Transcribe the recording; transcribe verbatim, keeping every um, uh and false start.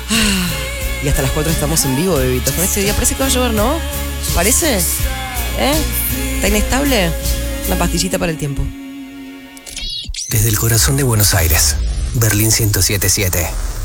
Ah, y hasta las cuatro estamos en vivo, bebitos. Con este día parece que va a llover, ¿no? ¿Parece? ¿Eh? ¿Está inestable? Una pastillita para el tiempo. Desde el corazón de Buenos Aires, Berlín ciento siete punto siete.